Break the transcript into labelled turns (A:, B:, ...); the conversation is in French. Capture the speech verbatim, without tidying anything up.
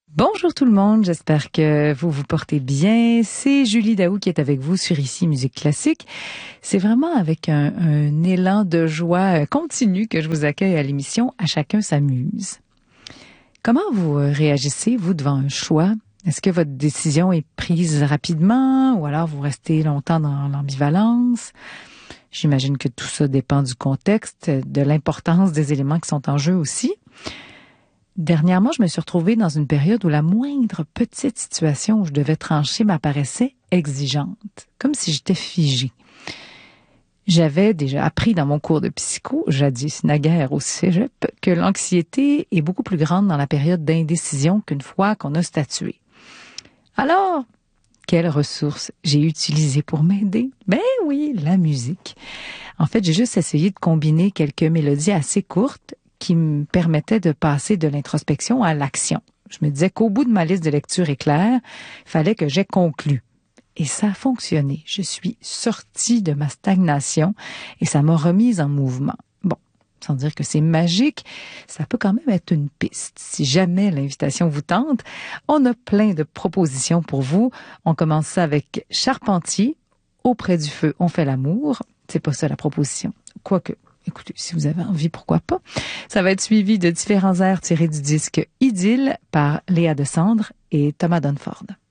A: Bonjour tout le monde, j'espère que vous vous portez bien. C'est Julie Daou qui est avec vous sur Ici Musique Classique. C'est vraiment avec un, un élan de joie continu que je vous accueille à l'émission À chacun s'amuse. Comment vous réagissez, vous, devant un choix? Est-ce que votre décision est prise rapidement ou alors vous restez longtemps dans l'ambivalence? J'imagine que tout ça dépend du contexte, de l'importance des éléments qui sont en jeu aussi. Dernièrement, je me suis retrouvée dans une période où la moindre petite situation où je devais trancher m'apparaissait exigeante, comme si j'étais figée. J'avais déjà appris dans mon cours de psycho, jadis naguère au cégep, que l'anxiété est beaucoup plus grande dans la période d'indécision qu'une fois qu'on a statué. Alors, quelles ressources j'ai utilisées pour m'aider? Ben oui, la musique. En fait, j'ai juste essayé de combiner quelques mélodies assez courtes qui me permettait de passer de l'introspection à l'action. Je me disais qu'au bout de ma liste de lecture éclair, il fallait que j'aie conclu. Et ça a fonctionné. Je suis sortie de ma stagnation et ça m'a remise en mouvement. Bon, sans dire que c'est magique, ça peut quand même être une piste. Si jamais l'invitation vous tente, on a plein de propositions pour vous. On commence ça avec Charpentier, Auprès du feu, on fait l'amour. C'est pas ça la proposition. Quoique, écoutez, si vous avez envie, pourquoi pas. Ça va être suivi de différents airs tirés du disque Idylle par Léa Descendre et Thomas Dunford.